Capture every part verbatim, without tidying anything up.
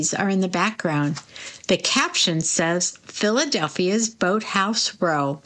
are in the background. The caption says Philadelphia's Boathouse Row.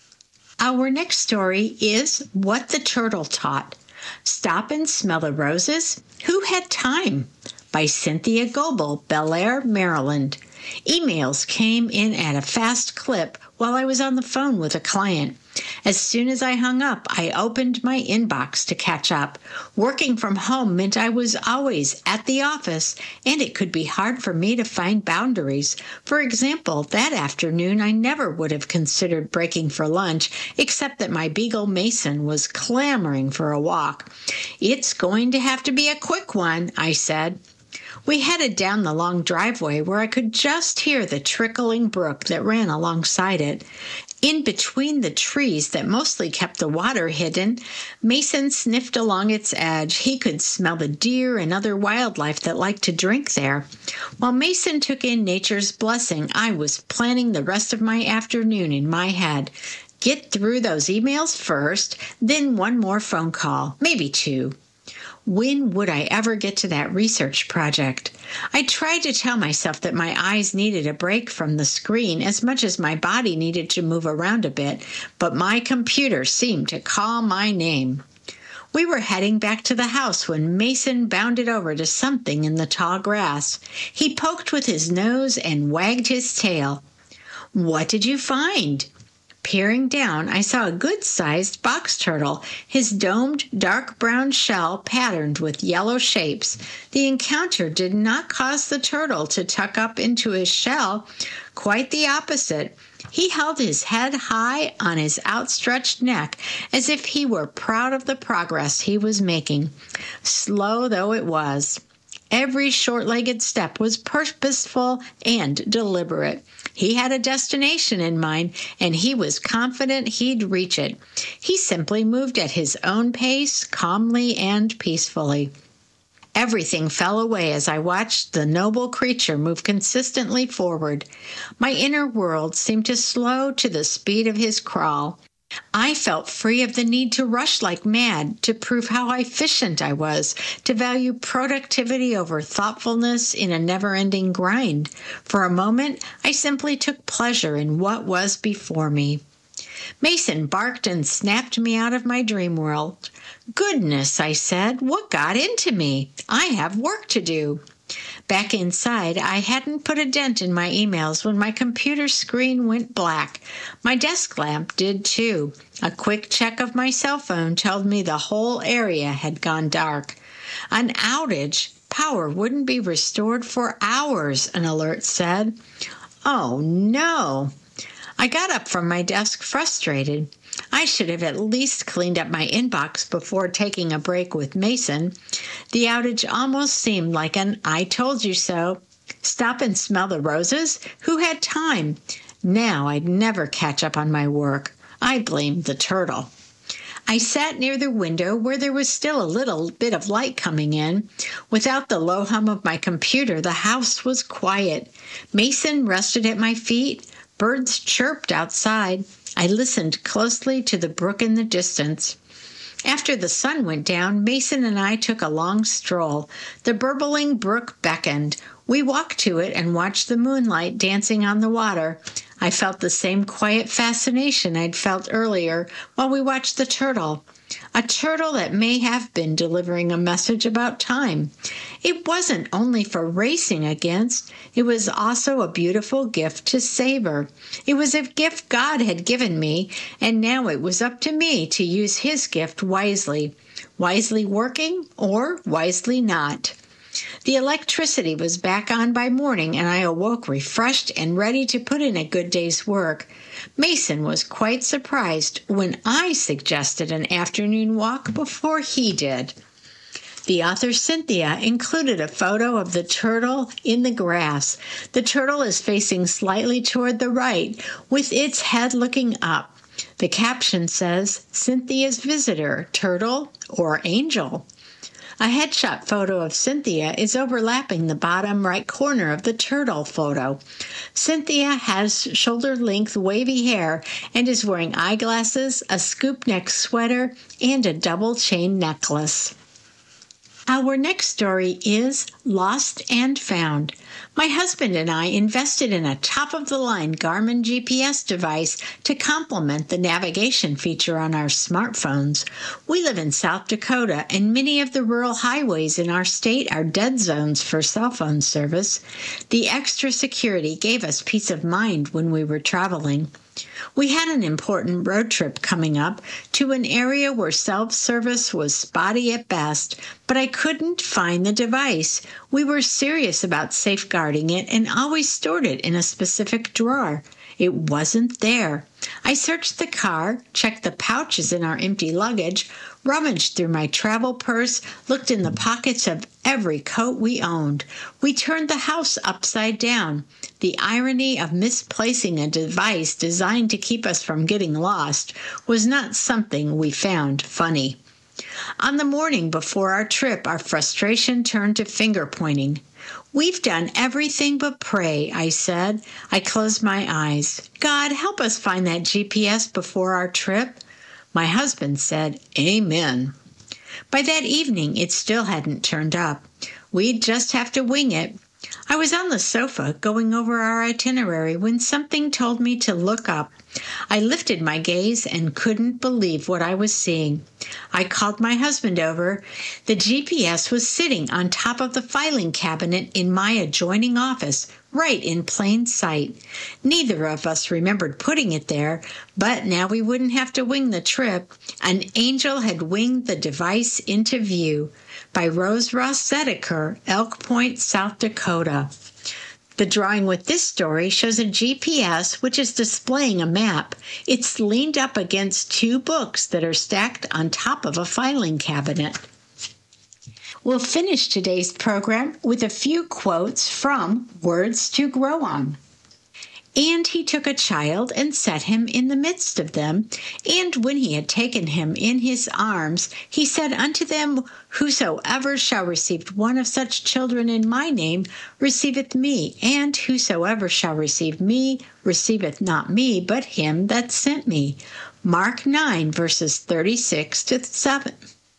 Our next story is What the Turtle Taught. Stop and Smell the Roses? Who Had Time? By Cynthia Goebel, Bel Air, Maryland. Emails came in at a fast clip while I was on the phone with a client. As soon as I hung up, I opened my inbox to catch up. Working from home meant I was always at the office, and it could be hard for me to find boundaries. For example, that afternoon I never would have considered breaking for lunch, except that my beagle Mason was clamoring for a walk. "It's going to have to be a quick one," I said. We headed down the long driveway where I could just hear the trickling brook that ran alongside it. In between the trees that mostly kept the water hidden, Mason sniffed along its edge. He could smell the deer and other wildlife that liked to drink there. While Mason took in nature's blessing, I was planning the rest of my afternoon in my head. Get through those emails first, then one more phone call, maybe two. When would I ever get to that research project? I tried to tell myself that my eyes needed a break from the screen as much as my body needed to move around a bit, but my computer seemed to call my name. We were heading back to the house when Mason bounded over to something in the tall grass. He poked with his nose and wagged his tail. "What did you find?" Peering down, I saw a good-sized box turtle, his domed, dark brown shell patterned with yellow shapes. The encounter did not cause the turtle to tuck up into his shell. Quite the opposite. He held his head high on his outstretched neck, as if he were proud of the progress he was making, slow though it was. Every short-legged step was purposeful and deliberate. He had a destination in mind, and he was confident he'd reach it. He simply moved at his own pace, calmly and peacefully. Everything fell away as I watched the noble creature move consistently forward. My inner world seemed to slow to the speed of his crawl. I felt free of the need to rush like mad, to prove how efficient I was, to value productivity over thoughtfulness in a never-ending grind. For a moment, I simply took pleasure in what was before me. Mason barked and snapped me out of my dream world. "Goodness," I said, "what got into me? I have work to do." Back inside, I hadn't put a dent in my emails when my computer screen went black. My desk lamp did too. A quick check of my cell phone told me the whole area had gone dark. An outage. Power wouldn't be restored for hours, an alert said. Oh no! I got up from my desk frustrated. I should have at least cleaned up my inbox before taking a break with Mason. The outage almost seemed like an "I told you so." Stop and smell the roses? Who had time? Now I'd never catch up on my work. I blamed the turtle. I sat near the window where there was still a little bit of light coming in. Without the low hum of my computer, the house was quiet. Mason rested at my feet. Birds chirped outside. I listened closely to the brook in the distance. After the sun went down, Mason and I took a long stroll. The burbling brook beckoned. We walked to it and watched the moonlight dancing on the water. I felt the same quiet fascination I'd felt earlier while we watched the turtle. A turtle that may have been delivering a message about time. It wasn't only for racing against, it was also a beautiful gift to savor. It was a gift God had given me, and now it was up to me to use his gift wisely. Wisely working or wisely not. The electricity was back on by morning, and I awoke refreshed and ready to put in a good day's work. Mason was quite surprised when I suggested an afternoon walk before he did. The author Cynthia included a photo of the turtle in the grass. The turtle is facing slightly toward the right, with its head looking up. The caption says, "Cynthia's visitor, turtle or angel?" A headshot photo of Cynthia is overlapping the bottom right corner of the turtle photo. Cynthia has shoulder-length wavy hair and is wearing eyeglasses, a scoop-neck sweater, and a double-chain necklace. Our next story is Lost and Found My husband and I invested in a top-of-the-line Garmin G P S device to complement the navigation feature on our smartphones. We live in South Dakota, and many of the rural highways in our state are dead zones for cell phone service. The extra security gave us peace of mind when we were traveling. We had an important road trip coming up to an area where self-service was spotty at best, but I couldn't find the device. We were serious about safeguarding it and always stored it in a specific drawer. It wasn't there. I searched the car, checked the pouches in our empty luggage, rummaged through my travel purse, looked in the pockets of every coat we owned. We turned the house upside down. The irony of misplacing a device designed to keep us from getting lost was not something we found funny. On the morning before our trip, our frustration turned to finger-pointing. "We've done everything but pray," I said. I closed my eyes. "God, help us find that G P S before our trip." My husband said, "Amen." By that evening, it still hadn't turned up. We'd just have to wing it. I was on the sofa going over our itinerary when something told me to look up. I lifted my gaze and couldn't believe what I was seeing. I called my husband over. The G P S was sitting on top of the filing cabinet in my adjoining office, right in plain sight. Neither of us remembered putting it there, but now we wouldn't have to wing the trip. An angel had winged the device into view. By Rose Ross Zediker, Elk Point, South Dakota. The drawing with this story shows a G P S which is displaying a map. It's leaned up against two books that are stacked on top of a filing cabinet. We'll finish today's program with a few quotes from Words to Grow On. "And he took a child and set him in the midst of them. And when he had taken him in his arms, he said unto them, Whosoever shall receive one of such children in my name receiveth me. And whosoever shall receive me receiveth not me, but him that sent me." Mark nine, verses thirty-six to seven.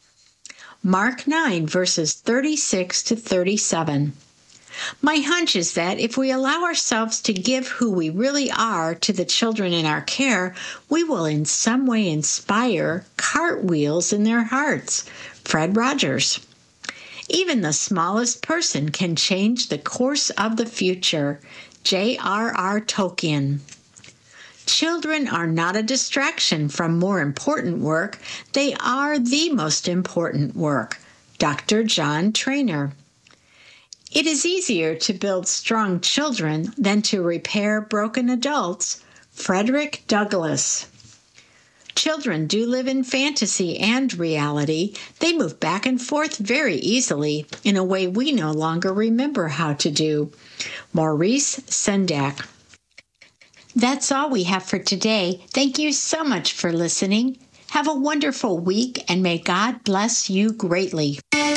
Mark nine, verses thirty-six to thirty-seven. My hunch is that if we allow ourselves to give who we really are to the children in our care, we will in some way inspire cartwheels in their hearts. Fred Rogers. Even the smallest person can change the course of the future. J R R Tolkien. Children are not a distraction from more important work. They are the most important work. Doctor John Trainer. It is easier to build strong children than to repair broken adults. Frederick Douglass. Children do live in fantasy and reality. They move back and forth very easily in a way we no longer remember how to do. Maurice Sendak. That's all we have for today. Thank you so much for listening. Have a wonderful week, and may God bless you greatly.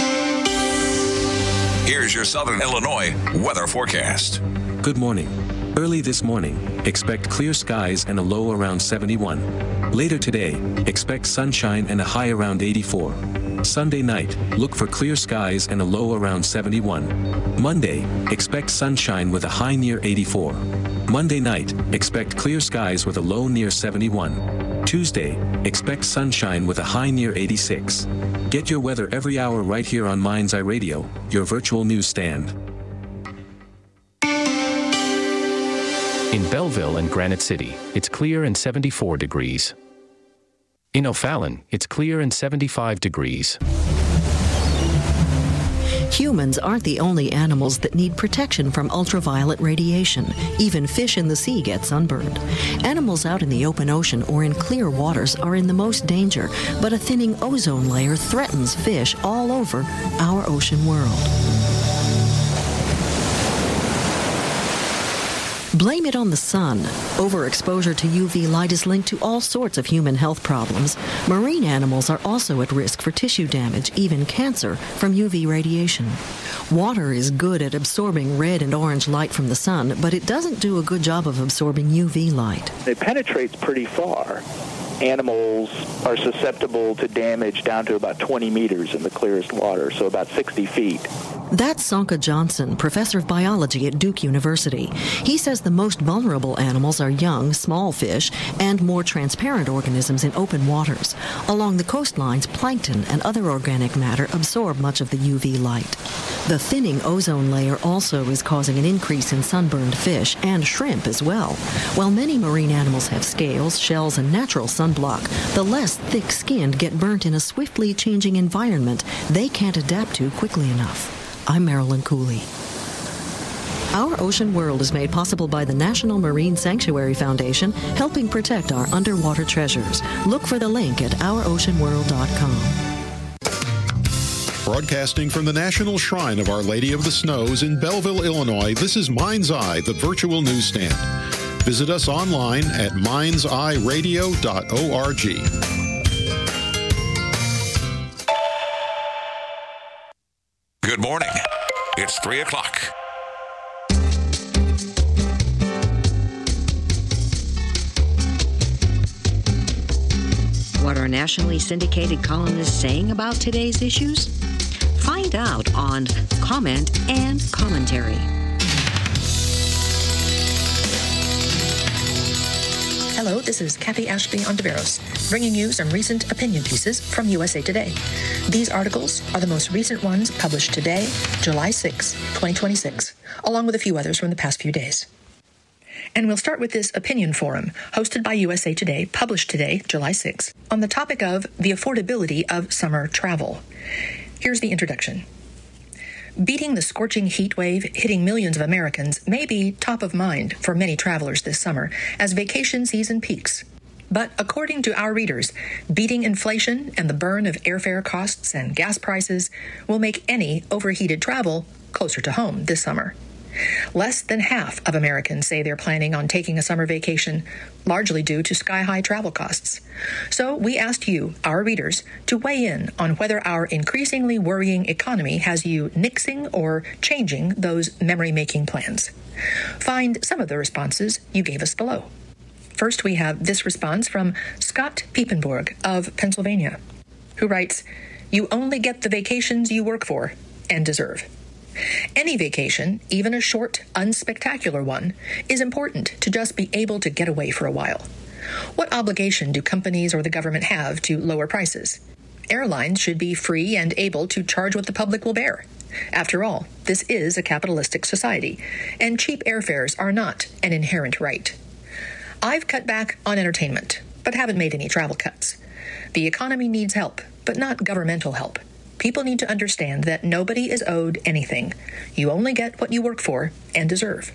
Here's your Southern Illinois weather forecast. Good morning. Early this morning, expect clear skies and a low around seventy-one. Later today, expect sunshine and a high around eighty-four. Sunday night, look for clear skies and a low around seventy-one. Monday, expect sunshine with a high near eighty-four. Monday night, expect clear skies with a low near seventy-one. Tuesday, expect sunshine with a high near eighty-six. Get your weather every hour right here on Mind's Eye Radio, your virtual newsstand. In Belleville and Granite City, it's clear and seventy-four degrees. In O'Fallon, it's clear and seventy-five degrees. Humans aren't the only animals that need protection from ultraviolet radiation. Even fish in the sea get sunburned. Animals out in the open ocean or in clear waters are in the most danger, but a thinning ozone layer threatens fish all over our ocean world. Blame it on the sun. Overexposure to U V light is linked to all sorts of human health problems. Marine animals are also at risk for tissue damage, even cancer, from U V radiation. Water is good at absorbing red and orange light from the sun, but it doesn't do a good job of absorbing U V light. It penetrates pretty far, animals are susceptible to damage down to about twenty meters in the clearest water, so about sixty feet. That's Sanka Johnson, professor of biology at Duke University. He says the most vulnerable animals are young, small fish and more transparent organisms in open waters. Along the coastlines, plankton and other organic matter absorb much of the U V light. The thinning ozone layer also is causing an increase in sunburned fish and shrimp as well. While many marine animals have scales, shells, and natural sunblock, the less thick-skinned get burnt in a swiftly changing environment they can't adapt to quickly enough. I'm Marilyn Cooley. Our Ocean World is made possible by the National Marine Sanctuary Foundation, helping protect our underwater treasures. Look for the link at our ocean world dot com. Broadcasting from the National Shrine of Our Lady of the Snows in Belleville, Illinois, this is Mind's Eye, the virtual newsstand. Visit us online at minds eye radio dot org. Good morning. It's three o'clock. What are nationally syndicated columnists saying about today's issues? Find out on Comment and Commentary. Hello, this is Kathy Ashby Ontiveros, bringing you some recent opinion pieces from U S A Today. These articles are the most recent ones published today, July sixth, twenty twenty-six, along with a few others from the past few days. And we'll start with this opinion forum, hosted by U S A Today, published today, July sixth, on the topic of the affordability of summer travel. Here's the introduction. Beating the scorching heat wave hitting millions of Americans may be top of mind for many travelers this summer as vacation season peaks. But according to our readers, beating inflation and the burn of airfare costs and gas prices will make any overheated travel closer to home this summer. Less than half of Americans say they're planning on taking a summer vacation, largely due to sky-high travel costs. So we asked you, our readers, to weigh in on whether our increasingly worrying economy has you nixing or changing those memory-making plans. Find some of the responses you gave us below. First, we have this response from Scott Piepenburg of Pennsylvania, who writes, "You only get the vacations you work for and deserve. Any vacation, even a short, unspectacular one, is important to just be able to get away for a while. What obligation do companies or the government have to lower prices? Airlines should be free and able to charge what the public will bear. After all, this is a capitalistic society, and cheap airfares are not an inherent right. I've cut back on entertainment, but haven't made any travel cuts. The economy needs help, but not governmental help. People need to understand that nobody is owed anything. You only get what you work for and deserve."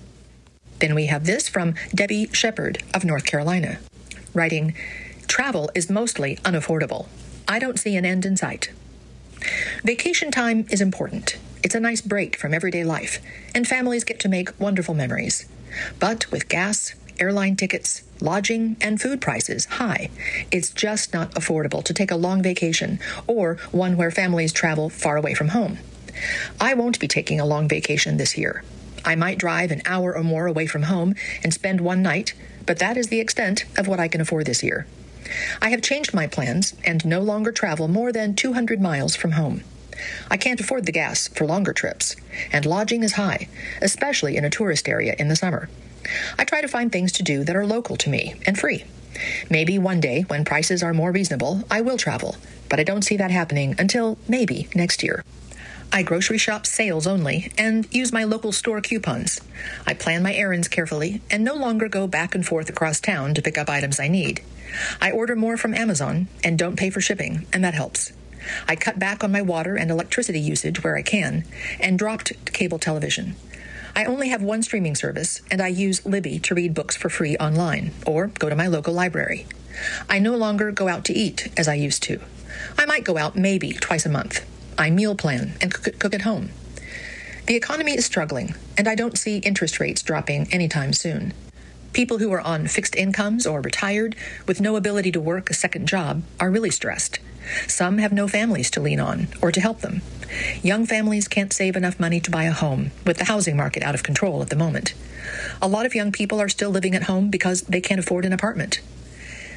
Then we have this from Debbie Shepard of North Carolina, writing, "Travel is mostly unaffordable. I don't see an end in sight. Vacation time is important. It's a nice break from everyday life, and families get to make wonderful memories. But with gas, airline tickets, lodging, and food prices high, it's just not affordable to take a long vacation or one where families travel far away from home. I won't be taking a long vacation this year. I might drive an hour or more away from home and spend one night, but that is the extent of what I can afford this year. I have changed my plans and no longer travel more than two hundred miles from home. I can't afford the gas for longer trips, and lodging is high, especially in a tourist area in the summer. I try to find things to do that are local to me and free. Maybe one day, when prices are more reasonable, I will travel, but I don't see that happening until maybe next year. I grocery shop sales only and use my local store coupons. I plan my errands carefully and no longer go back and forth across town to pick up items I need. I order more from Amazon and don't pay for shipping, and that helps. I cut back on my water and electricity usage where I can and dropped cable television. I only have one streaming service, and I use Libby to read books for free online or go to my local library. I no longer go out to eat as I used to. I might go out maybe twice a month. I meal plan and cook, cook at home. The economy is struggling, and I don't see interest rates dropping anytime soon. People who are on fixed incomes or retired with no ability to work a second job are really stressed. Some have no families to lean on or to help them. Young families can't save enough money to buy a home, with the housing market out of control at the moment. A lot of young people are still living at home because they can't afford an apartment.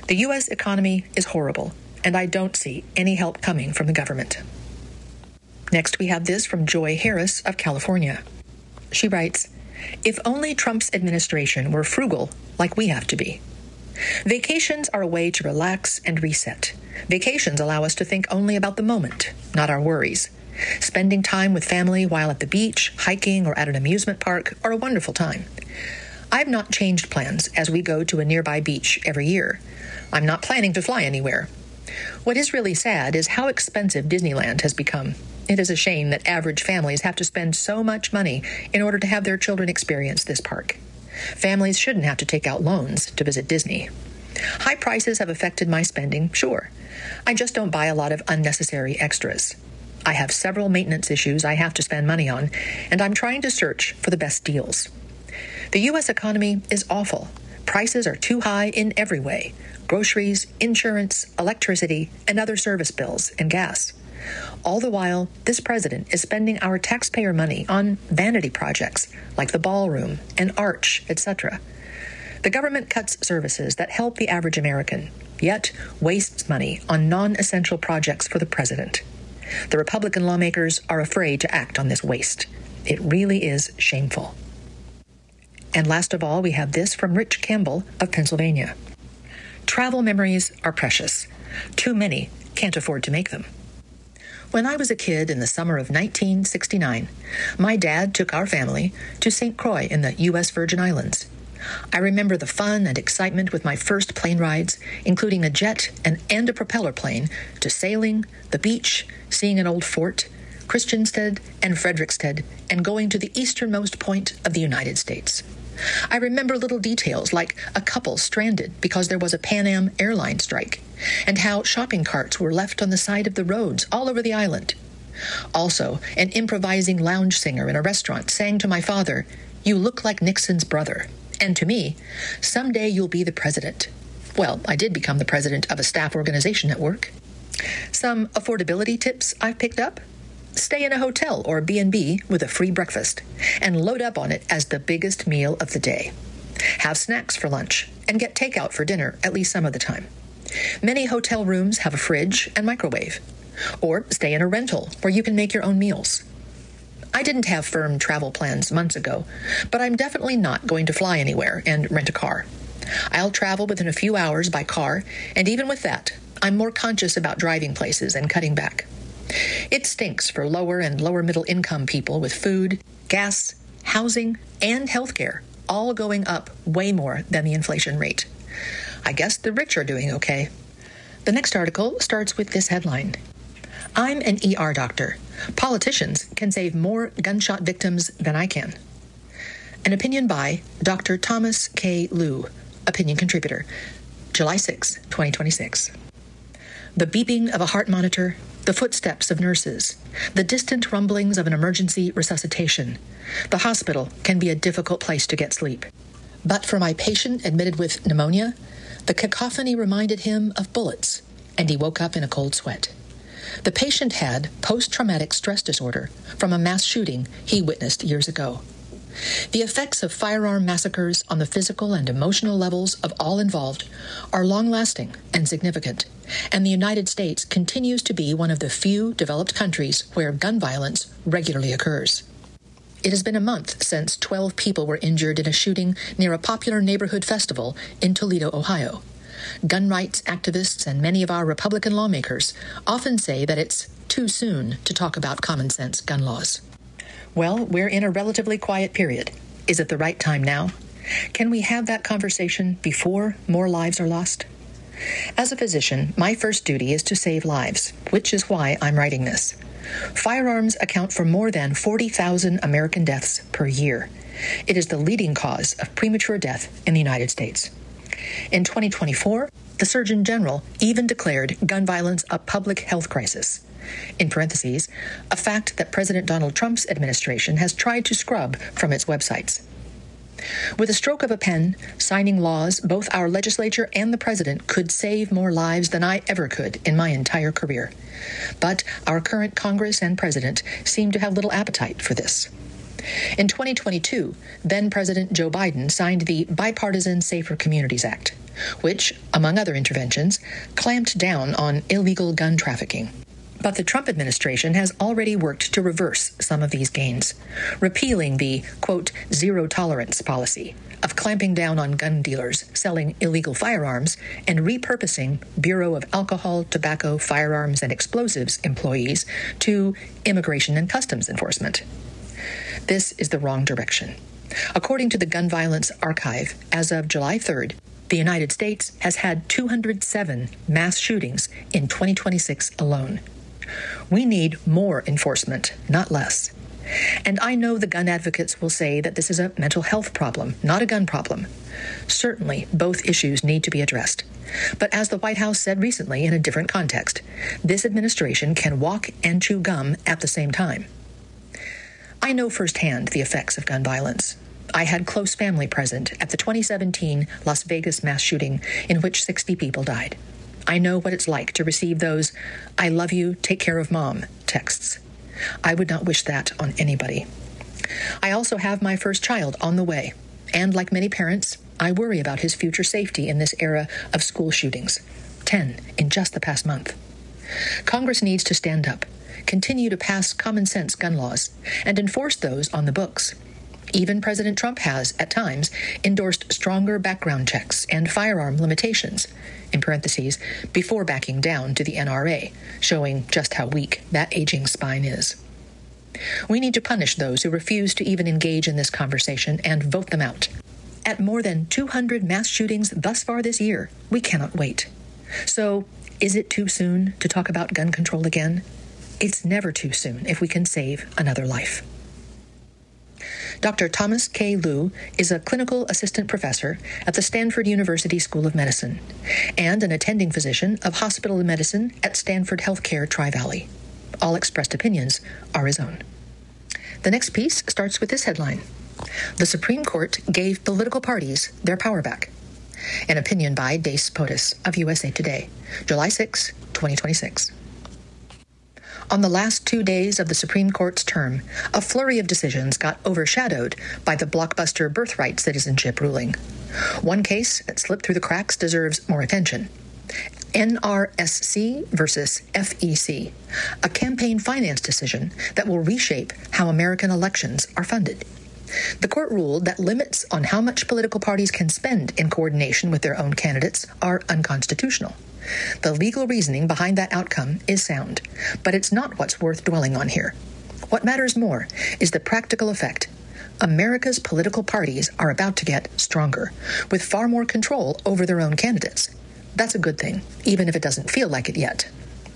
The U S economy is horrible, and I don't see any help coming from the government. Next, we have this from Joy Harris of California. She writes, "If only Trump's administration were frugal like we have to be. Vacations are a way to relax and reset. Vacations allow us to think only about the moment, not our worries. Spending time with family while at the beach, hiking, or at an amusement park are a wonderful time. I've not changed plans as we go to a nearby beach every year. I'm not planning to fly anywhere. What is really sad is how expensive Disneyland has become. It is a shame that average families have to spend so much money in order to have their children experience this park. Families shouldn't have to take out loans to visit Disney. High prices have affected my spending, sure. I just don't buy a lot of unnecessary extras. I have several maintenance issues I have to spend money on, and I'm trying to search for the best deals. The U S economy is awful. Prices are too high in every way: groceries, insurance, electricity, and other service bills, and gas. All the while, this president is spending our taxpayer money on vanity projects like the ballroom and Arch, et cetera. The government cuts services that help the average American, yet wastes money on non-essential projects for the president. The Republican lawmakers are afraid to act on this waste. It really is shameful." And last of all, we have this from Rich Campbell of Pennsylvania. "Travel memories are precious. Too many can't afford to make them. When I was a kid in the summer of nineteen sixty-nine, my dad took our family to Saint Croix in the U S Virgin Islands. I remember the fun and excitement with my first plane rides, including a jet and, and a propeller plane, to sailing, the beach, seeing an old fort, Christiansted and Frederiksted, and going to the easternmost point of the United States. I remember little details like a couple stranded because there was a Pan Am airline strike, and how shopping carts were left on the side of the roads all over the island. Also, an improvising lounge singer in a restaurant sang to my father, 'You look like Nixon's brother,' and to me, 'Someday you'll be the president.' Well, I did become the president of a staff organization at work. Some affordability tips I've picked up: stay in a hotel or B and B with a free breakfast, and load up on it as the biggest meal of the day. Have snacks for lunch, and get takeout for dinner at least some of the time. Many hotel rooms have a fridge and microwave. Or stay in a rental where you can make your own meals. I didn't have firm travel plans months ago, but I'm definitely not going to fly anywhere and rent a car. I'll travel within a few hours by car, and even with that, I'm more conscious about driving places and cutting back. It stinks for lower and lower middle income people with food, gas, housing, and healthcare all going up way more than the inflation rate. I guess the rich are doing okay." The next article starts with this headline: "I'm an E R doctor. Politicians can save more gunshot victims than I can." An opinion by Doctor Thomas K. Liu, opinion contributor, July sixth, twenty twenty-six. The beeping of a heart monitor, the footsteps of nurses, the distant rumblings of an emergency resuscitation. The hospital can be a difficult place to get sleep. But for my patient admitted with pneumonia, the cacophony reminded him of bullets, and he woke up in a cold sweat. The patient had post-traumatic stress disorder from a mass shooting he witnessed years ago. The effects of firearm massacres on the physical and emotional levels of all involved are long-lasting and significant, and the United States continues to be one of the few developed countries where gun violence regularly occurs. It has been a month since twelve people were injured in a shooting near a popular neighborhood festival in Toledo, Ohio. Gun rights activists and many of our Republican lawmakers often say that it's too soon to talk about common-sense gun laws. Well, we're in a relatively quiet period. Is it the right time now? Can we have that conversation before more lives are lost? As a physician, my first duty is to save lives, which is why I'm writing this. Firearms account for more than forty thousand American deaths per year. It is the leading cause of premature death in the United States. In twenty twenty-four, the Surgeon General even declared gun violence a public health crisis. In parentheses, a fact that President Donald Trump's administration has tried to scrub from its websites. With a stroke of a pen, signing laws, both our legislature and the president could save more lives than I ever could in my entire career. But our current Congress and president seem to have little appetite for this. In twenty twenty-two, then-President Joe Biden signed the Bipartisan Safer Communities Act, which, among other interventions, clamped down on illegal gun trafficking. But the Trump administration has already worked to reverse some of these gains, repealing the, quote, zero-tolerance policy of clamping down on gun dealers selling illegal firearms and repurposing Bureau of Alcohol, Tobacco, Firearms, and Explosives employees to Immigration and Customs Enforcement. This is the wrong direction. According to the Gun Violence Archive, as of July third, the United States has had two hundred seven mass shootings in twenty twenty-six alone. We need more enforcement, not less. And I know the gun advocates will say that this is a mental health problem, not a gun problem. Certainly, both issues need to be addressed. But as the White House said recently in a different context, this administration can walk and chew gum at the same time. I know firsthand the effects of gun violence. I had close family present at the twenty seventeen Las Vegas mass shooting in which sixty people died. I know what it's like to receive those "I love you, take care of mom" texts. I would not wish that on anybody. I also have my first child on the way, and like many parents, I worry about his future safety in this era of school shootings. Ten in just the past month. Congress needs to stand up, continue to pass common-sense gun laws, and enforce those on the books. Even President Trump has, at times, endorsed stronger background checks and firearm limitations, in parentheses, before backing down to the N R A, showing just how weak that aging spine is. We need to punish those who refuse to even engage in this conversation and vote them out. At more than two hundred mass shootings thus far this year, we cannot wait. So, is it too soon to talk about gun control again? It's never too soon if we can save another life. Doctor Thomas K. Liu is a clinical assistant professor at the Stanford University School of Medicine and an attending physician of hospital medicine at Stanford Healthcare Tri-Valley. All expressed opinions are his own. The next piece starts with this headline: The Supreme Court gave political parties their power back. An opinion by Dace Potus of U S A Today, July sixth, twenty twenty-six. On the last two days of the Supreme Court's term, a flurry of decisions got overshadowed by the blockbuster birthright citizenship ruling. One case that slipped through the cracks deserves more attention. N R S C versus F E C, a campaign finance decision that will reshape how American elections are funded. The court ruled that limits on how much political parties can spend in coordination with their own candidates are unconstitutional. The legal reasoning behind that outcome is sound, but it's not what's worth dwelling on here. What matters more is the practical effect. America's political parties are about to get stronger, with far more control over their own candidates. That's a good thing, even if it doesn't feel like it yet.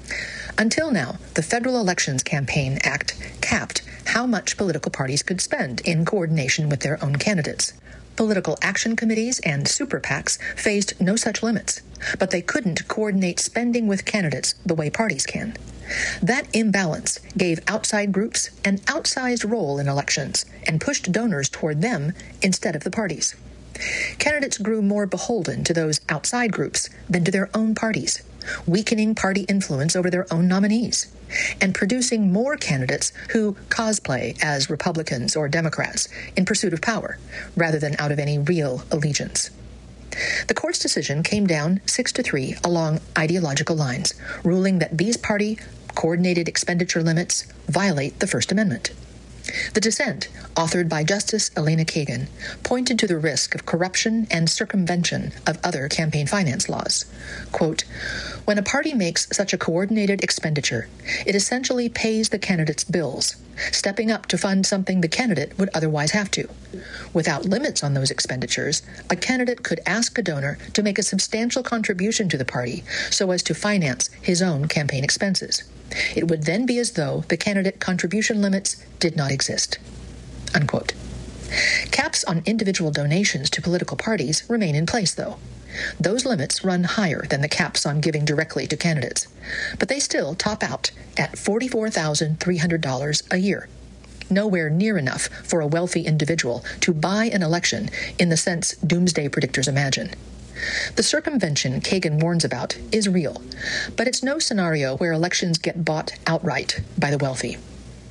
Until now, the Federal Elections Campaign Act capped how much political parties could spend in coordination with their own candidates. Political action committees and super PACs faced no such limits, but they couldn't coordinate spending with candidates the way parties can. That imbalance gave outside groups an outsized role in elections and pushed donors toward them instead of the parties. Candidates grew more beholden to those outside groups than to their own parties, weakening party influence over their own nominees, and producing more candidates who cosplay as Republicans or Democrats in pursuit of power, rather than out of any real allegiance. The court's decision came down six to three along ideological lines, ruling that these party coordinated expenditure limits violate the First Amendment. The dissent, authored by Justice Elena Kagan, pointed to the risk of corruption and circumvention of other campaign finance laws. Quote, when a party makes such a coordinated expenditure, it essentially pays the candidate's bills, stepping up to fund something the candidate would otherwise have to. Without limits on those expenditures, a candidate could ask a donor to make a substantial contribution to the party so as to finance his own campaign expenses. It would then be as though the candidate contribution limits did not exist. Unquote. Caps on individual donations to political parties remain in place, though. Those limits run higher than the caps on giving directly to candidates, but they still top out at forty-four thousand three hundred dollars a year. Nowhere near enough for a wealthy individual to buy an election in the sense doomsday predictors imagine. The circumvention Kagan warns about is real, but it's no scenario where elections get bought outright by the wealthy.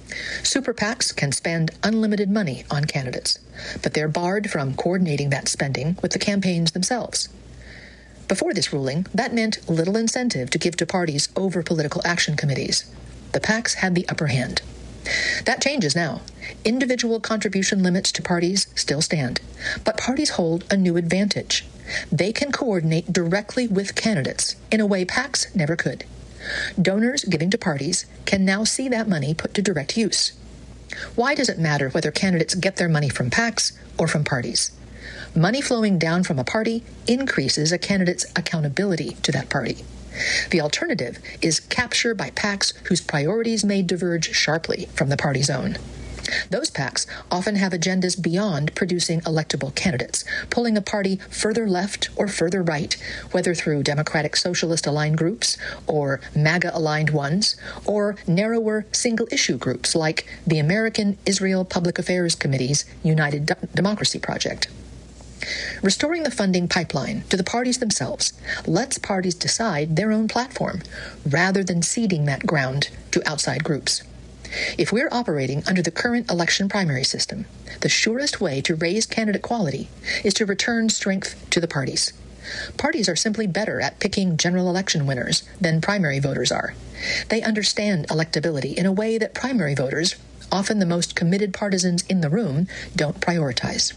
Super PACs can spend unlimited money on candidates, but they're barred from coordinating that spending with the campaigns themselves. Before this ruling, that meant little incentive to give to parties over political action committees. The PACs had the upper hand. That changes now. Individual contribution limits to parties still stand, but parties hold a new advantage. They can coordinate directly with candidates in a way PACs never could. Donors giving to parties can now see that money put to direct use. Why does it matter whether candidates get their money from PACs or from parties? Money flowing down from a party increases a candidate's accountability to that party. The alternative is capture by PACs whose priorities may diverge sharply from the party's own. Those PACs often have agendas beyond producing electable candidates, pulling a party further left or further right, whether through Democratic Socialist-aligned groups or MAGA-aligned ones, or narrower single-issue groups like the American Israel Public Affairs Committee's United D- Democracy Project. Restoring the funding pipeline to the parties themselves lets parties decide their own platform, rather than ceding that ground to outside groups. If we're operating under the current election primary system, the surest way to raise candidate quality is to return strength to the parties. Parties are simply better at picking general election winners than primary voters are. They understand electability in a way that primary voters, often the most committed partisans in the room, don't prioritize.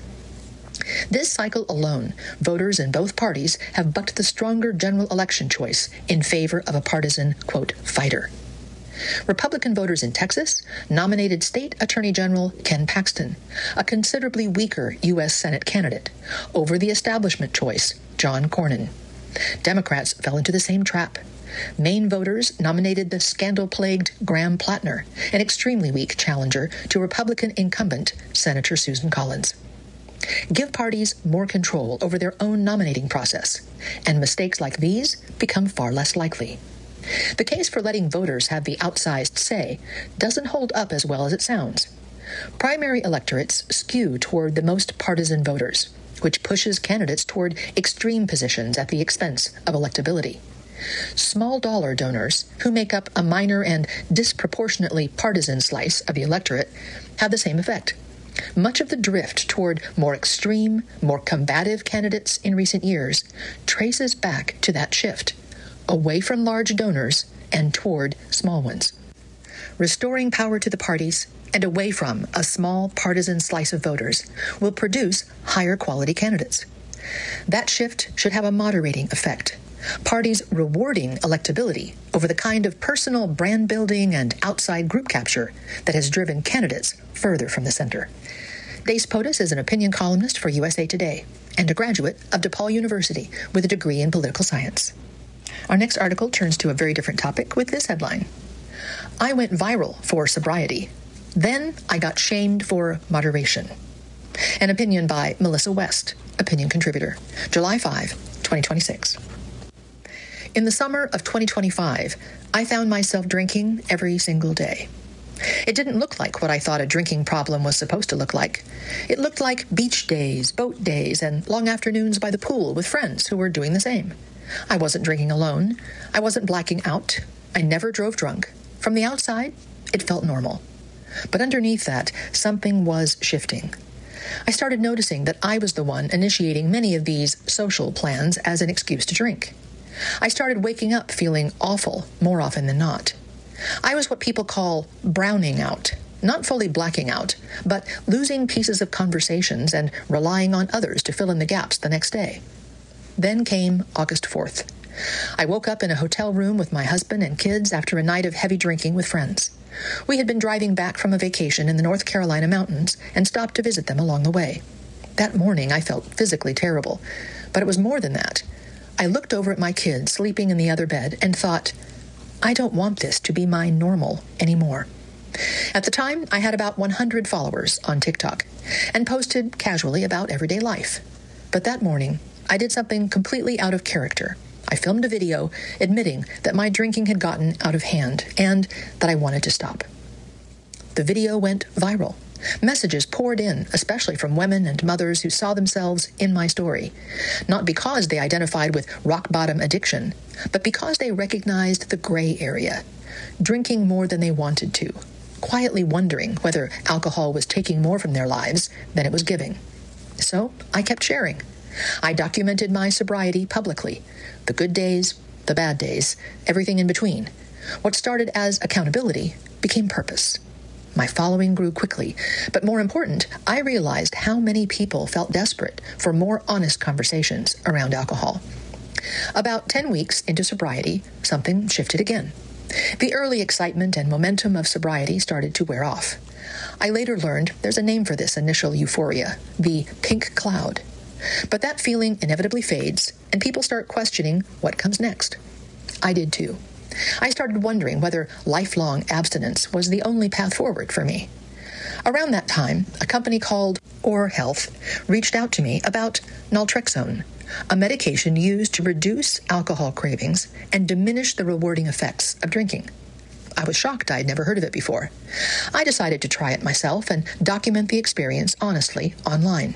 This cycle alone, voters in both parties have bucked the stronger general election choice in favor of a partisan, quote, fighter. Republican voters in Texas nominated State Attorney General Ken Paxton, a considerably weaker U S Senate candidate, over the establishment choice, John Cornyn. Democrats fell into the same trap. Maine voters nominated the scandal-plagued Graham Plattner, an extremely weak challenger to Republican incumbent Senator Susan Collins. Give parties more control over their own nominating process, and mistakes like these become far less likely. The case for letting voters have the outsized say doesn't hold up as well as it sounds. Primary electorates skew toward the most partisan voters, which pushes candidates toward extreme positions at the expense of electability. Small-dollar donors, who make up a minor and disproportionately partisan slice of the electorate, have the same effect. Much of the drift toward more extreme, more combative candidates in recent years traces back to that shift, away from large donors and toward small ones. Restoring power to the parties and away from a small partisan slice of voters will produce higher quality candidates. That shift should have a moderating effect. Parties rewarding electability over the kind of personal brand building and outside group capture that has driven candidates further from the center. Dace Potus is an opinion columnist for U S A Today and a graduate of DePaul University with a degree in political science. Our next article turns to a very different topic with this headline: I went viral for sobriety. Then I got shamed for moderation. An opinion by Melissa West, opinion contributor, July fifth, twenty twenty-six. In the summer of twenty twenty-five, I found myself drinking every single day. It didn't look like what I thought a drinking problem was supposed to look like. It looked like beach days, boat days, and long afternoons by the pool with friends who were doing the same. I wasn't drinking alone. I wasn't blacking out. I never drove drunk. From the outside, it felt normal. But underneath that, something was shifting. I started noticing that I was the one initiating many of these social plans as an excuse to drink. I started waking up feeling awful more often than not. I was what people call browning out, not fully blacking out, but losing pieces of conversations and relying on others to fill in the gaps the next day. Then came August fourth. I woke up in a hotel room with my husband and kids after a night of heavy drinking with friends. We had been driving back from a vacation in the North Carolina mountains and stopped to visit them along the way. That morning I felt physically terrible, but it was more than that. I looked over at my kids sleeping in the other bed and thought, I don't want this to be my normal anymore. At the time, I had about one hundred followers on TikTok and posted casually about everyday life. But that morning, I did something completely out of character. I filmed a video admitting that my drinking had gotten out of hand and that I wanted to stop. The video went viral. Messages poured in, especially from women and mothers who saw themselves in my story, not because they identified with rock-bottom addiction, but because they recognized the gray area, drinking more than they wanted to, quietly wondering whether alcohol was taking more from their lives than it was giving. So I kept sharing. I documented my sobriety publicly, the good days, the bad days, everything in between. What started as accountability became purpose. My following grew quickly, but more important, I realized how many people felt desperate for more honest conversations around alcohol. About ten weeks into sobriety, something shifted again. The early excitement and momentum of sobriety started to wear off. I later learned there's a name for this initial euphoria, the pink cloud. But that feeling inevitably fades, and people start questioning what comes next. I did too. I started wondering whether lifelong abstinence was the only path forward for me. Around that time, a company called Or Health reached out to me about naltrexone, a medication used to reduce alcohol cravings and diminish the rewarding effects of drinking. I was shocked I had never heard of it before. I decided to try it myself and document the experience honestly online.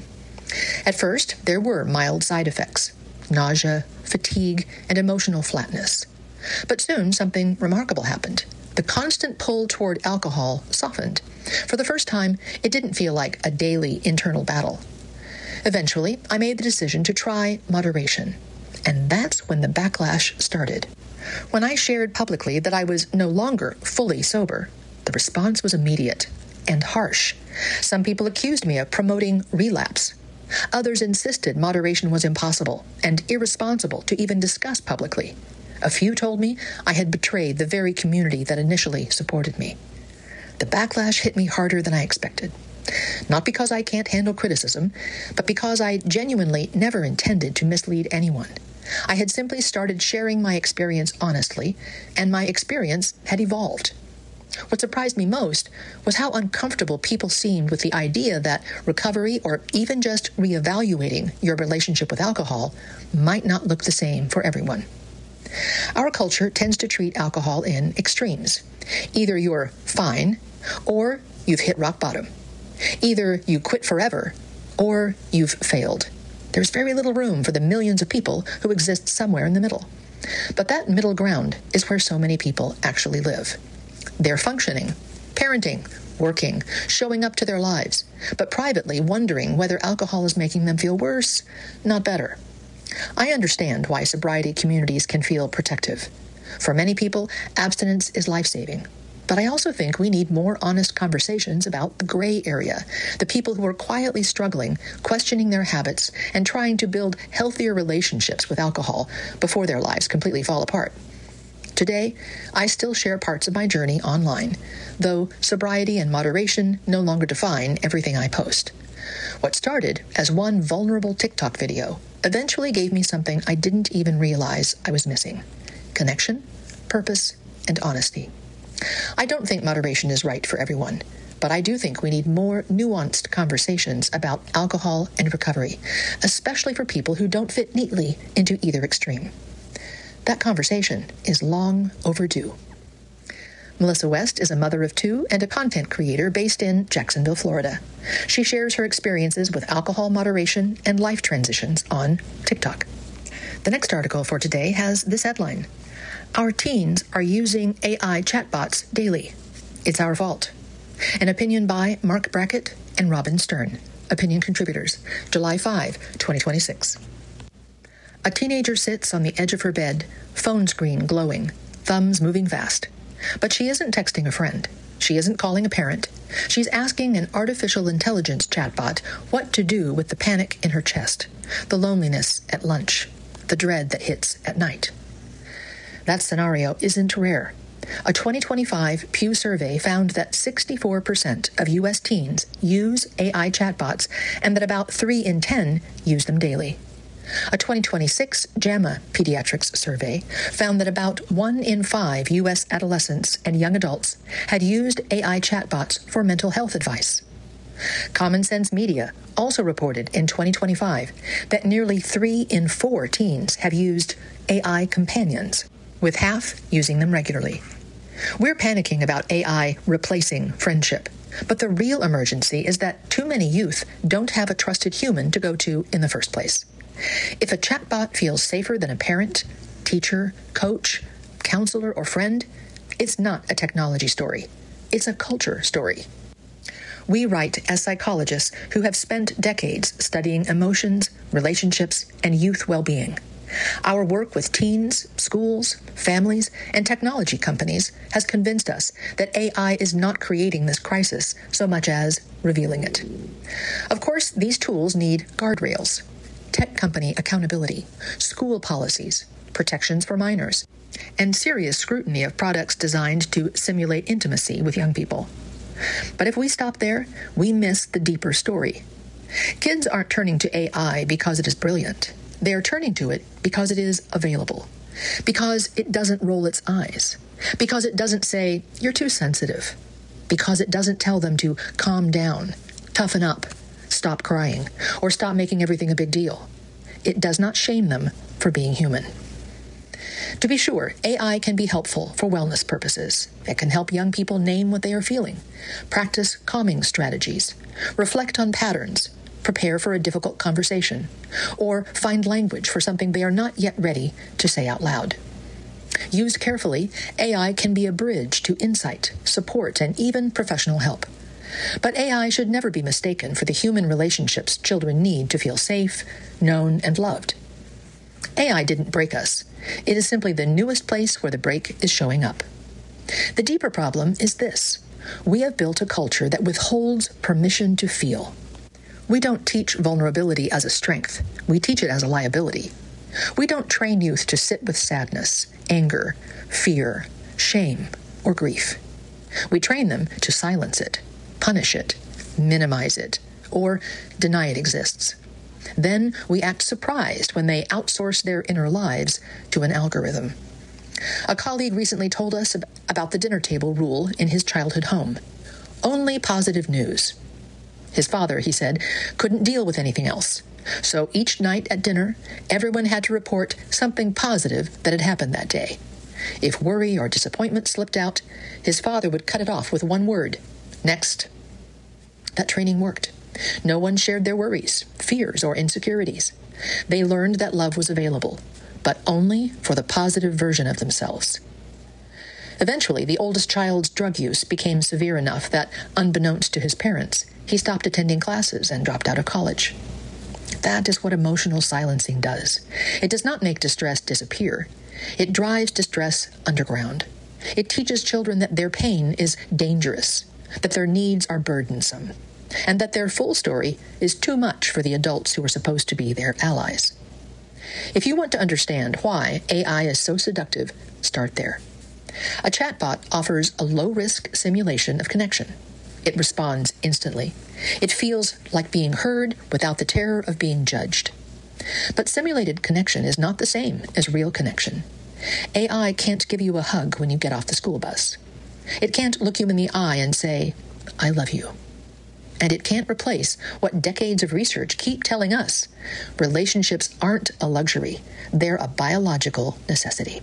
At first, there were mild side effects, nausea, fatigue, and emotional flatness. But soon something remarkable happened. The constant pull toward alcohol softened. For the first time, it didn't feel like a daily internal battle. Eventually, I made the decision to try moderation. And that's when the backlash started. When I shared publicly that I was no longer fully sober, the response was immediate and harsh. Some people accused me of promoting relapse. Others insisted moderation was impossible and irresponsible to even discuss publicly. A few told me I had betrayed the very community that initially supported me. The backlash hit me harder than I expected. Not because I can't handle criticism, but because I genuinely never intended to mislead anyone. I had simply started sharing my experience honestly, and my experience had evolved. What surprised me most was how uncomfortable people seemed with the idea that recovery or even just reevaluating your relationship with alcohol might not look the same for everyone. Our culture tends to treat alcohol in extremes. Either you're fine, or you've hit rock bottom. Either you quit forever, or you've failed. There's very little room for the millions of people who exist somewhere in the middle. But that middle ground is where so many people actually live. They're functioning, parenting, working, showing up to their lives, but privately wondering whether alcohol is making them feel worse, not better. I understand why sobriety communities can feel protective. For many people, abstinence is life-saving. But I also think we need more honest conversations about the gray area, the people who are quietly struggling, questioning their habits, and trying to build healthier relationships with alcohol before their lives completely fall apart. Today, I still share parts of my journey online, though sobriety and moderation no longer define everything I post. What started as one vulnerable TikTok video eventually gave me something I didn't even realize I was missing: connection, purpose, and honesty. I don't think moderation is right for everyone, but I do think we need more nuanced conversations about alcohol and recovery, especially for people who don't fit neatly into either extreme. That conversation is long overdue. Melissa West is a mother of two and a content creator based in Jacksonville, Florida. She shares her experiences with alcohol moderation and life transitions on TikTok. The next article for today has this headline: Our teens are using A I chatbots daily. It's our fault. An opinion by Mark Brackett and Robin Stern. Opinion contributors, July fifth, twenty twenty-six. A teenager sits on the edge of her bed, phone screen glowing, thumbs moving fast. But she isn't texting a friend. She isn't calling a parent. She's asking an artificial intelligence chatbot what to do with the panic in her chest, the loneliness at lunch, the dread that hits at night. That scenario isn't rare. A twenty twenty-five Pew survey found that sixty-four percent of U S teens use A I chatbots and that about three in ten use them daily. A twenty twenty-six JAMA Pediatrics survey found that about one in five U S adolescents and young adults had used A I chatbots for mental health advice. Common Sense Media also reported in twenty twenty-five that nearly three in four teens have used A I companions, with half using them regularly. We're panicking about A I replacing friendship, but the real emergency is that too many youth don't have a trusted human to go to in the first place. If a chatbot feels safer than a parent, teacher, coach, counselor, or friend, it's not a technology story. It's a culture story. We write as psychologists who have spent decades studying emotions, relationships, and youth well-being. Our work with teens, schools, families, and technology companies has convinced us that A I is not creating this crisis so much as revealing it. Of course, these tools need guardrails, tech company accountability, school policies, protections for minors, and serious scrutiny of products designed to simulate intimacy with young people. But if we stop there, we miss the deeper story. Kids aren't turning to A I because it is brilliant. They are turning to it because it is available, because it doesn't roll its eyes, because it doesn't say, "You're too sensitive," because it doesn't tell them to calm down, toughen up, stop crying, or stop making everything a big deal. It does not shame them for being human. To be sure, A I can be helpful for wellness purposes. It can help young people name what they are feeling, practice calming strategies, reflect on patterns, prepare for a difficult conversation, or find language for something they are not yet ready to say out loud. Used carefully, A I can be a bridge to insight, support, and even professional help. But A I should never be mistaken for the human relationships children need to feel safe, known, and loved. A I didn't break us. It is simply the newest place where the break is showing up. The deeper problem is this. We have built a culture that withholds permission to feel. We don't teach vulnerability as a strength. We teach it as a liability. We don't train youth to sit with sadness, anger, fear, shame, or grief. We train them to silence it, punish it, minimize it, or deny it exists. Then we act surprised when they outsource their inner lives to an algorithm. A colleague recently told us about the dinner table rule in his childhood home. Only positive news. His father, he said, couldn't deal with anything else. So each night at dinner, everyone had to report something positive that had happened that day. If worry or disappointment slipped out, his father would cut it off with one word: next. That training worked. No one shared their worries, fears, or insecurities. They learned that love was available, but only for the positive version of themselves. Eventually, the oldest child's drug use became severe enough that, unbeknownst to his parents, he stopped attending classes and dropped out of college. That is what emotional silencing does. It does not make distress disappear. It drives distress underground. It teaches children that their pain is dangerous, that their needs are burdensome, and that their full story is too much for the adults who are supposed to be their allies. If you want to understand why A I is so seductive, start there. A chatbot offers a low-risk simulation of connection. It responds instantly. It feels like being heard without the terror of being judged. But simulated connection is not the same as real connection. A I can't give you a hug when you get off the school bus. It can't look you in the eye and say, "I love you." And it can't replace what decades of research keep telling us. Relationships aren't a luxury. They're a biological necessity.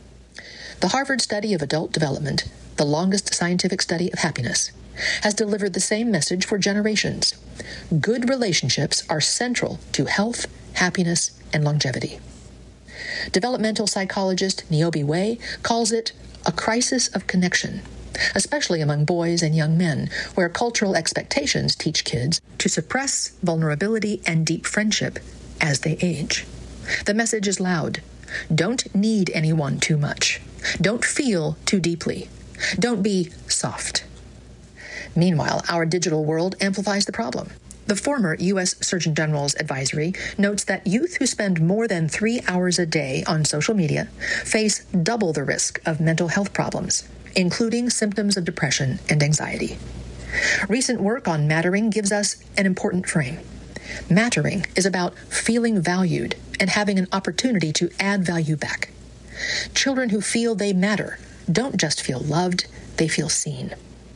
The Harvard Study of Adult Development, the longest scientific study of happiness, has delivered the same message for generations. Good relationships are central to health, happiness, and longevity. Developmental psychologist Niobe Way calls it a crisis of connection, especially among boys and young men, where cultural expectations teach kids to suppress vulnerability and deep friendship as they age. The message is loud. Don't need anyone too much. Don't feel too deeply. Don't be soft. Meanwhile, our digital world amplifies the problem. The former U S Surgeon General's advisory notes that youth who spend more than three hours a day on social media face double the risk of mental health problems, including symptoms of depression and anxiety. Recent work on mattering gives us an important frame. Mattering is about feeling valued and having an opportunity to add value back. Children who feel they matter don't just feel loved, they feel seen.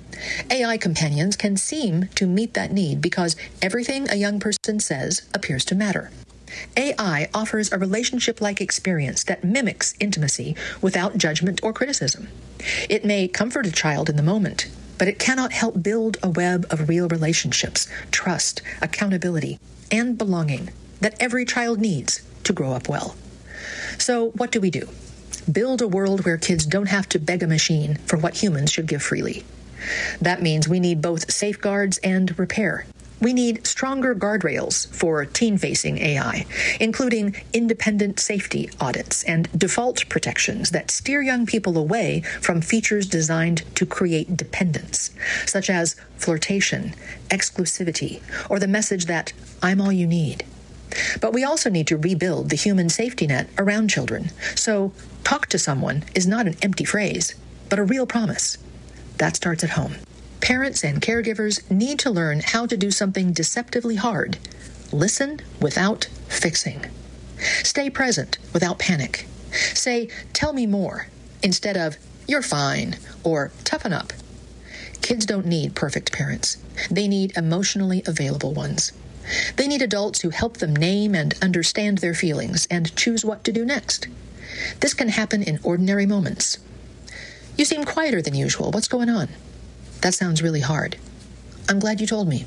A I companions can seem to meet that need because everything a young person says appears to matter. A I offers a relationship-like experience that mimics intimacy without judgment or criticism. It may comfort a child in the moment, but it cannot help build a web of real relationships, trust, accountability, and belonging that every child needs to grow up well. So what do we do? Build a world where kids don't have to beg a machine for what humans should give freely. That means we need both safeguards and repair. We need stronger guardrails for teen-facing A I, including independent safety audits and default protections that steer young people away from features designed to create dependence, such as flirtation, exclusivity, or the message that I'm all you need. But we also need to rebuild the human safety net around children, so talk to someone is not an empty phrase, but a real promise. That starts at home. Parents and caregivers need to learn how to do something deceptively hard. Listen without fixing. Stay present without panic. Say, tell me more, instead of, you're fine, or toughen up. Kids don't need perfect parents. They need emotionally available ones. They need adults who help them name and understand their feelings and choose what to do next. This can happen in ordinary moments. You seem quieter than usual. What's going on? That sounds really hard. I'm glad you told me.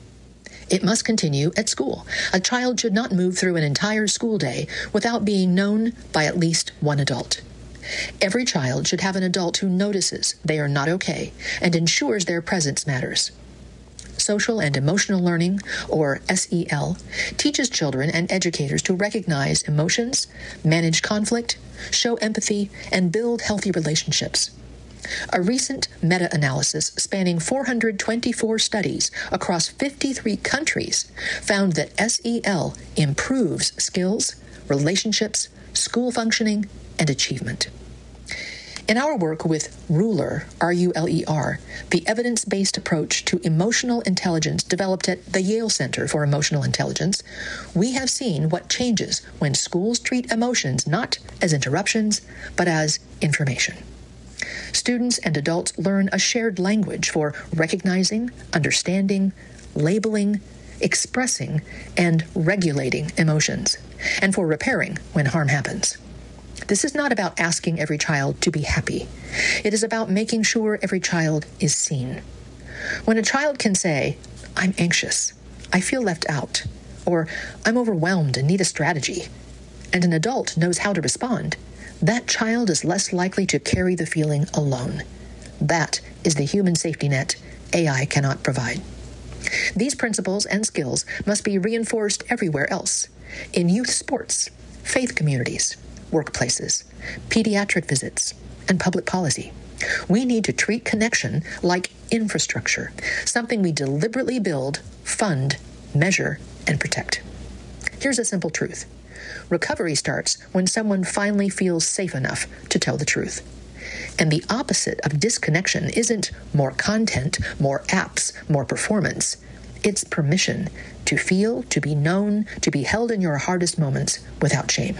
It must continue at school. A child should not move through an entire school day without being known by at least one adult. Every child should have an adult who notices they are not okay and ensures their presence matters. Social and Emotional Learning, or S E L, teaches children and educators to recognize emotions, manage conflict, show empathy, and build healthy relationships. A recent meta-analysis spanning four hundred twenty-four studies across fifty-three countries found that S E L improves skills, relationships, school functioning, and achievement. In our work with Ruler, R U L E R, the evidence-based approach to emotional intelligence developed at the Yale Center for Emotional Intelligence, we have seen what changes when schools treat emotions not as interruptions, but as information. Students and adults learn a shared language for recognizing, understanding, labeling, expressing, and regulating emotions, and for repairing when harm happens. This is not about asking every child to be happy. It is about making sure every child is seen. When a child can say, I'm anxious, I feel left out, or I'm overwhelmed and need a strategy, and an adult knows how to respond, that child is less likely to carry the feeling alone. That is the human safety net A I cannot provide. These principles and skills must be reinforced everywhere else, in youth sports, faith communities, workplaces, pediatric visits, and public policy. We need to treat connection like infrastructure, something we deliberately build, fund, measure, and protect. Here's a simple truth. Recovery starts when someone finally feels safe enough to tell the truth. And the opposite of disconnection isn't more content, more apps, more performance. It's permission to feel, to be known, to be held in your hardest moments without shame.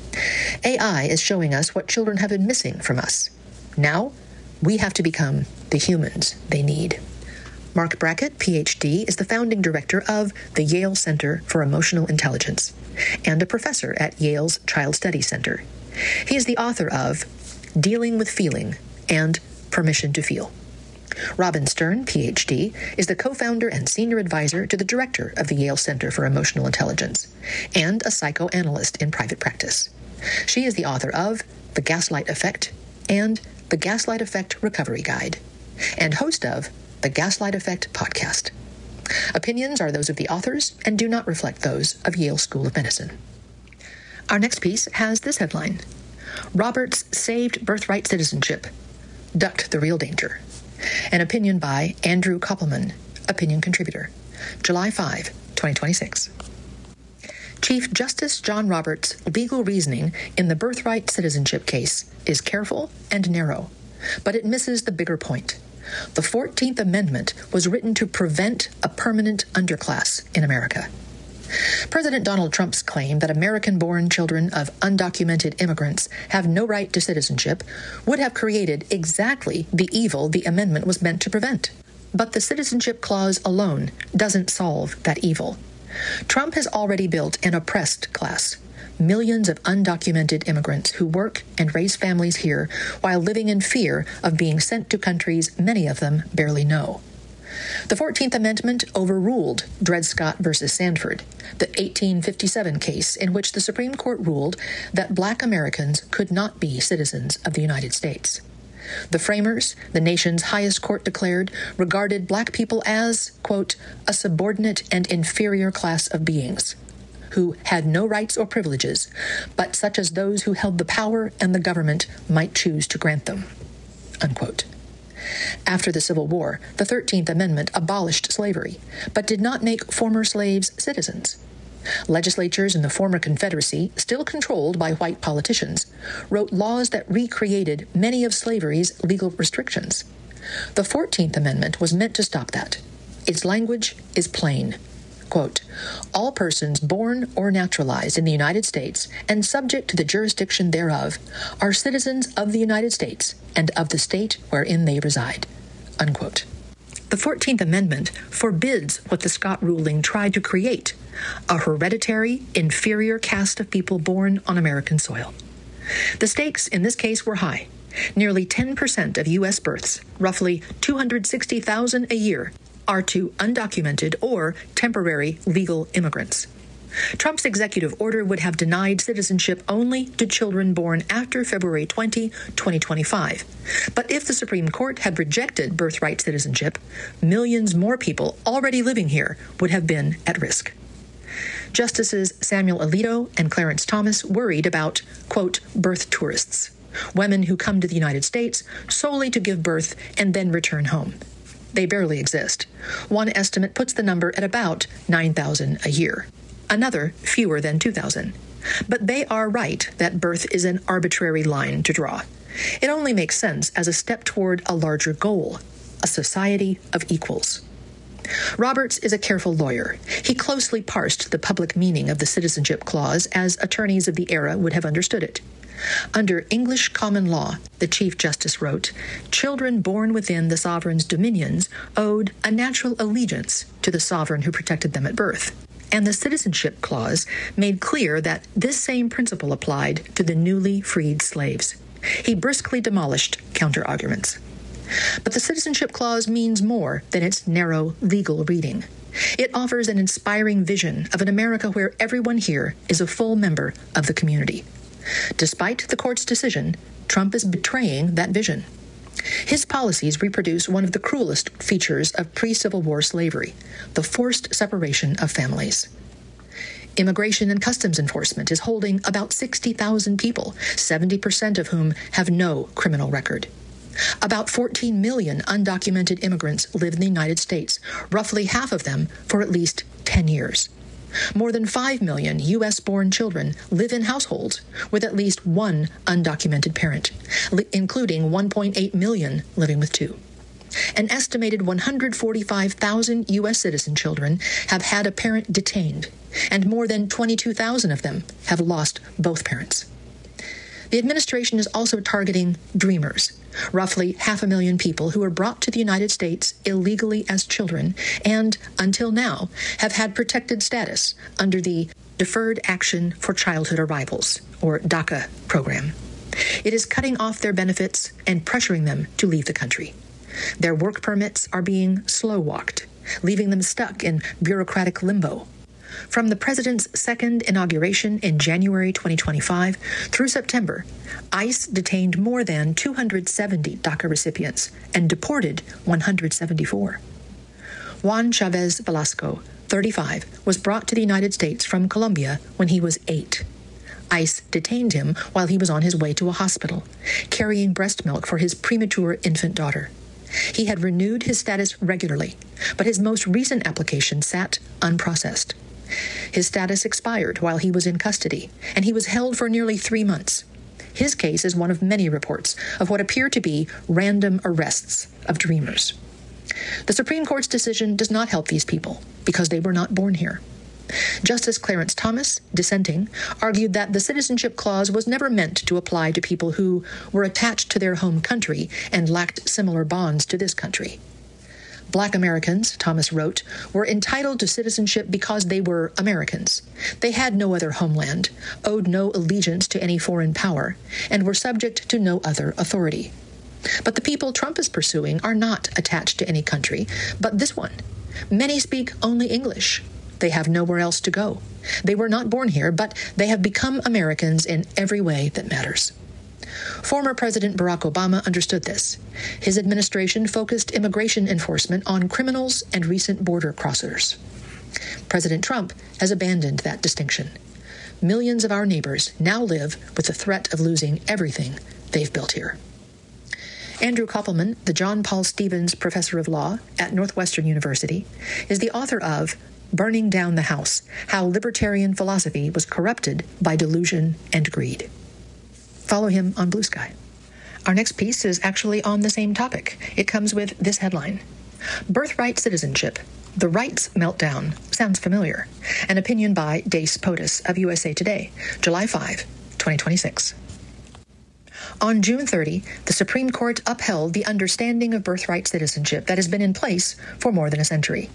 A I is showing us what children have been missing from us. Now, we have to become the humans they need. Mark Brackett, P H D, is the founding director of the Yale Center for Emotional Intelligence and a professor at Yale's Child Studies Center. He is the author of Dealing with Feeling and Permission to Feel. Robin Stern, P H D, is the co-founder and senior advisor to the director of the Yale Center for Emotional Intelligence and a psychoanalyst in private practice. She is the author of The Gaslight Effect and The Gaslight Effect Recovery Guide, and host of the Gaslight Effect podcast. Opinions are those of the authors and do not reflect those of Yale School of Medicine. Our next piece has this headline: Roberts saved birthright citizenship, ducked the real danger. An opinion by Andrew Koppelman, opinion contributor, July fifth, twenty twenty-six. Chief Justice John Roberts' legal reasoning in the birthright citizenship case is careful and narrow, but it misses the bigger point. The fourteenth Amendment was written to prevent a permanent underclass in America. President Donald Trump's claim that American-born children of undocumented immigrants have no right to citizenship would have created exactly the evil the amendment was meant to prevent. But the citizenship clause alone doesn't solve that evil. Trump has already built an oppressed class, millions of undocumented immigrants who work and raise families here while living in fear of being sent to countries many of them barely know. The fourteenth Amendment overruled Dred Scott versus Sandford, the eighteen fifty-seven case in which the Supreme Court ruled that Black Americans could not be citizens of the United States. The framers, the nation's highest court declared, regarded black people as, quote, a subordinate and inferior class of beings, who had no rights or privileges, but such as those who held the power and the government might choose to grant them, unquote. After the Civil War, the thirteenth Amendment abolished slavery, but did not make former slaves citizens. Legislatures in the former Confederacy, still controlled by white politicians, wrote laws that recreated many of slavery's legal restrictions. The fourteenth Amendment was meant to stop that. Its language is plain. Quote, all persons born or naturalized in the United States and subject to the jurisdiction thereof are citizens of the United States and of the state wherein they reside, unquote. The fourteenth Amendment forbids what the Scott ruling tried to create, a hereditary, inferior caste of people born on American soil. The stakes in this case were high. Nearly ten percent of U S births, roughly two hundred sixty thousand a year, are to undocumented or temporary legal immigrants. Trump's executive order would have denied citizenship only to children born after February twentieth, twenty twenty-five. But if the Supreme Court had rejected birthright citizenship, millions more people already living here would have been at risk. Justices Samuel Alito and Clarence Thomas worried about, quote, birth tourists, women who come to the United States solely to give birth and then return home. They barely exist. One estimate puts the number at about nine thousand a year. Another, fewer than two thousand. But they are right that birth is an arbitrary line to draw. It only makes sense as a step toward a larger goal, a society of equals. Roberts is a careful lawyer. He closely parsed the public meaning of the Citizenship Clause as attorneys of the era would have understood it. Under English common law, the Chief Justice wrote, children born within the sovereign's dominions owed a natural allegiance to the sovereign who protected them at birth. And the Citizenship Clause made clear that this same principle applied to the newly freed slaves. He briskly demolished counter-arguments. But the Citizenship Clause means more than its narrow legal reading. It offers an inspiring vision of an America where everyone here is a full member of the community. Despite the court's decision, Trump is betraying that vision. His policies reproduce one of the cruelest features of pre-Civil War slavery, the forced separation of families. Immigration and Customs Enforcement is holding about sixty thousand people, seventy percent of whom have no criminal record. About fourteen million undocumented immigrants live in the United States, roughly half of them for at least ten years. More than five million U S-born children live in households with at least one undocumented parent, li- including one point eight million living with two. An estimated one hundred forty-five thousand U S citizen children have had a parent detained, and more than twenty-two thousand of them have lost both parents. The administration is also targeting dreamers, roughly half a million people who were brought to the United States illegally as children and, until now, have had protected status under the Deferred Action for Childhood Arrivals, or DACA, program. It is cutting off their benefits and pressuring them to leave the country. Their work permits are being slow-walked, leaving them stuck in bureaucratic limbo. From the president's second inauguration in January twenty twenty-five through September, ICE detained more than two hundred seventy DACA recipients and deported one hundred seventy-four. Juan Chavez Velasco, thirty-five, was brought to the United States from Colombia when he was eight. ICE detained him while he was on his way to a hospital, carrying breast milk for his premature infant daughter. He had renewed his status regularly, but his most recent application sat unprocessed. His status expired while he was in custody, and he was held for nearly three months. His case is one of many reports of what appear to be random arrests of dreamers. The Supreme Court's decision does not help these people because they were not born here. Justice Clarence Thomas, dissenting, argued that the Citizenship Clause was never meant to apply to people who were attached to their home country and lacked similar bonds to this country. Black Americans, Thomas wrote, were entitled to citizenship because they were Americans. They had no other homeland, owed no allegiance to any foreign power, and were subject to no other authority. But the people Trump is pursuing are not attached to any country, but this one. Many speak only English. They have nowhere else to go. They were not born here, but they have become Americans in every way that matters. Former President Barack Obama understood this. His administration focused immigration enforcement on criminals and recent border crossers. President Trump has abandoned that distinction. Millions of our neighbors now live with the threat of losing everything they've built here. Andrew Koppelman, the John Paul Stevens Professor of Law at Northwestern University, is the author of Burning Down the House: How Libertarian Philosophy Was Corrupted by Delusion and Greed. Follow him on Blue Sky. Our next piece is actually on the same topic. It comes with this headline: Birthright Citizenship, The Rights Meltdown. Sounds familiar. An opinion by Dace Potus of U S A Today, July fifth, twenty twenty-six. On June thirtieth, the Supreme Court upheld the understanding of birthright citizenship that has been in place for more than a century.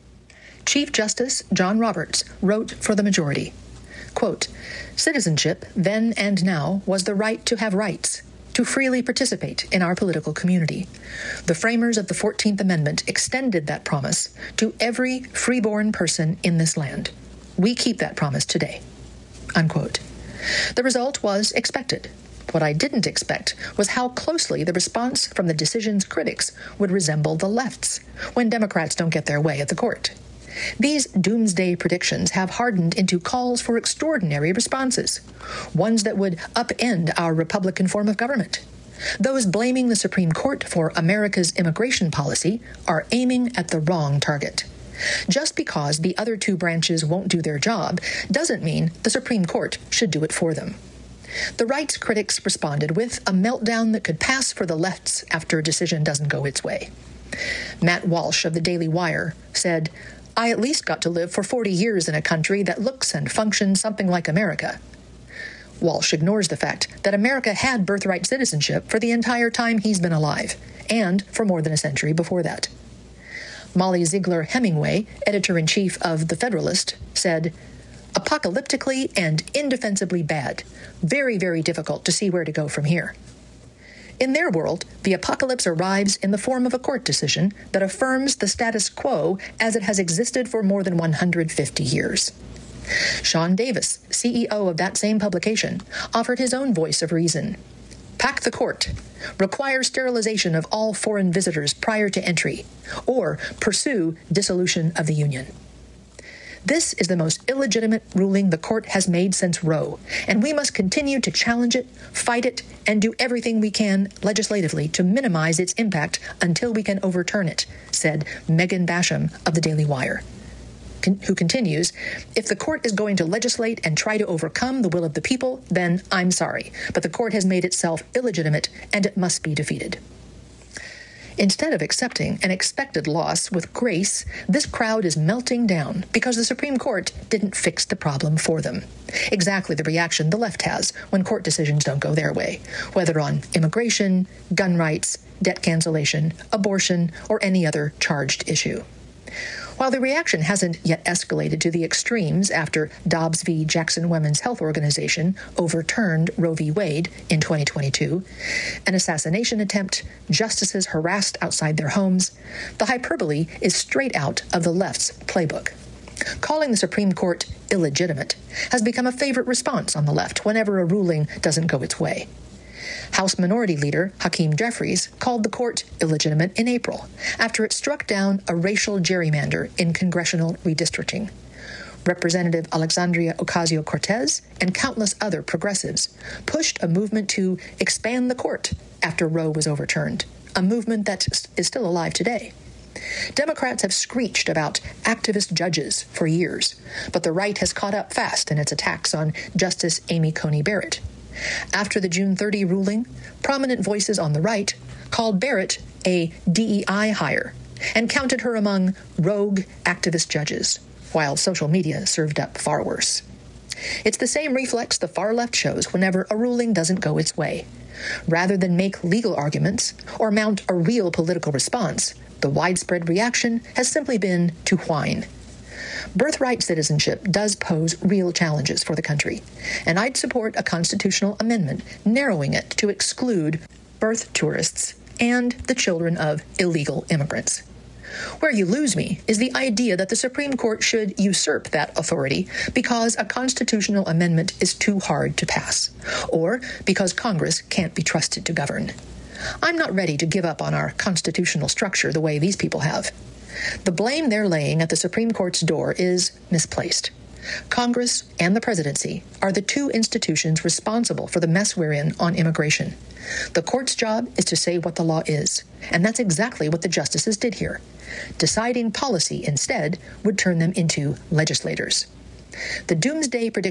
Chief Justice John Roberts wrote for the majority, quote, "Citizenship, then and now, was the right to have rights, to freely participate in our political community. The framers of the fourteenth Amendment extended that promise to every freeborn person in this land. We keep that promise today." Unquote. The result was expected. What I didn't expect was how closely the response from the decision's critics would resemble the left's when Democrats don't get their way at the court. These doomsday predictions have hardened into calls for extraordinary responses, ones that would upend our Republican form of government. Those blaming the Supreme Court for America's immigration policy are aiming at the wrong target. Just because the other two branches won't do their job doesn't mean the Supreme Court should do it for them. The rights critics responded with a meltdown that could pass for the left's after a decision doesn't go its way. Matt Walsh of the Daily Wire said, "I at least got to live for forty years in a country that looks and functions something like America." Walsh ignores the fact that America had birthright citizenship for the entire time he's been alive, and for more than a century before that. Molly Ziegler Hemingway, editor-in-chief of The Federalist, said, "Apocalyptically and indefensibly bad. Very, very difficult to see where to go from here." In their world, the apocalypse arrives in the form of a court decision that affirms the status quo as it has existed for more than one hundred fifty years. Sean Davis, C E O of that same publication, offered his own voice of reason. Pack the court, require sterilization of all foreign visitors prior to entry, or pursue dissolution of the Union. This is the most illegitimate ruling the court has made since Roe, and we must continue to challenge it, fight it, and do everything we can legislatively to minimize its impact until we can overturn it, said Megan Basham of the Daily Wire, con- who continues, "If the court is going to legislate and try to overcome the will of the people, then I'm sorry, but the court has made itself illegitimate and it must be defeated." Instead of accepting an expected loss with grace, this crowd is melting down because the Supreme Court didn't fix the problem for them. Exactly the reaction the left has when court decisions don't go their way, whether on immigration, gun rights, debt cancellation, abortion, or any other charged issue. While the reaction hasn't yet escalated to the extremes after Dobbs v. Jackson Women's Health Organization overturned Roe v. Wade in twenty twenty-two, an assassination attempt, justices harassed outside their homes, the hyperbole is straight out of the left's playbook. Calling the Supreme Court illegitimate has become a favorite response on the left whenever a ruling doesn't go its way. House Minority Leader Hakeem Jeffries called the court illegitimate in April after it struck down a racial gerrymander in congressional redistricting. Representative Alexandria Ocasio-Cortez and countless other progressives pushed a movement to expand the court after Roe was overturned, a movement that is still alive today. Democrats have screeched about activist judges for years, but the right has caught up fast in its attacks on Justice Amy Coney Barrett. After the June thirtieth ruling, prominent voices on the right called Barrett a D E I hire and counted her among rogue activist judges, while social media served up far worse. It's the same reflex the far left shows whenever a ruling doesn't go its way. Rather than make legal arguments or mount a real political response, the widespread reaction has simply been to whine. Birthright citizenship does pose real challenges for the country, and I'd support a constitutional amendment narrowing it to exclude birth tourists and the children of illegal immigrants. Where you lose me is the idea that the Supreme Court should usurp that authority because a constitutional amendment is too hard to pass, or because Congress can't be trusted to govern. I'm not ready to give up on our constitutional structure the way these people have. The blame they're laying at the Supreme Court's door is misplaced. Congress and the presidency are the two institutions responsible for the mess we're in on immigration. The court's job is to say what the law is, and that's exactly what the justices did here. Deciding policy instead would turn them into legislators. The doomsday prediction